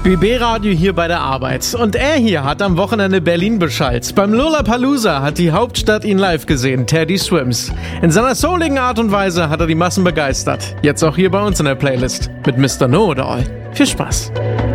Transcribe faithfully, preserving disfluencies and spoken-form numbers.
B B-Radio hier bei der Arbeit. Und er hier hat am Wochenende Berlin beschallt. Beim Lollapalooza hat die Hauptstadt ihn live gesehen, Teddy Swims. In seiner souligen Art und Weise hat er die Massen begeistert. Jetzt auch hier bei uns in der Playlist mit Mister Know-It-All. Viel Spaß.